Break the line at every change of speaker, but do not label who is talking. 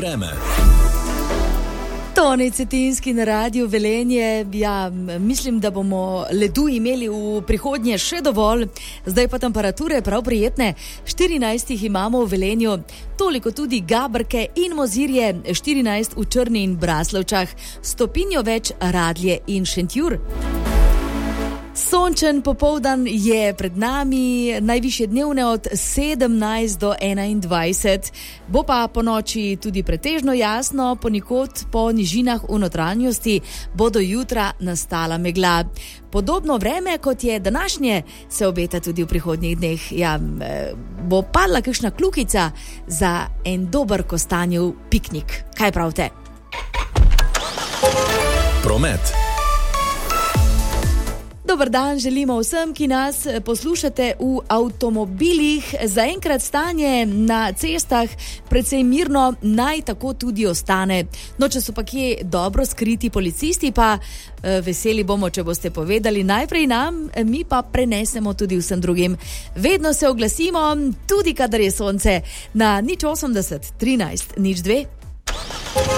vreme.
Toni Cetinski na Radiu Velenje. Ja, mislim, da bomo ledu imeli v prihodnje še dovolj. Zdaj pa temperature prav prijetne. 14 imamo v Velenju, toliko tudi Gabrke in Mozirje, 14 v Črni in Braslovčah, stopinjo več Radlje in Šentjur. Sončen popoldan je pred nami, najvišje dnevne od 17 do 21. Bo pa po noči tudi pretežno jasno, ponekod po nižinah v notranjosti bo do jutra nastala megla. Podobno vreme, kot je današnje, se obeta tudi v prihodnjih dneh. Ja, bo padla kakšna kljukica za en dober kostanjev piknik. Kaj pravite?
Promet.
Dober dan želimo vsem, ki nas poslušate v avtomobilih. Zaenkrat stanje na cestah precej mirno, naj tako tudi ostane. No, če so pa kje dobro skriti policisti, pa veseli bomo, če boste povedali najprej nam, mi pa prenesemo tudi vsem drugim. Vedno se oglasimo, tudi kadar je sonce, na 080 13 02